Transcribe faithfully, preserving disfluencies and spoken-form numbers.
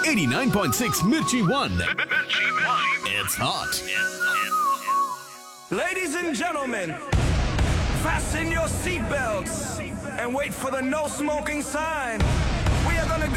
eighty-nine point six Mirchi One. It's hot. Ladies and gentlemen, fasten your seatbelts and wait for the no smoking sign. We are gonna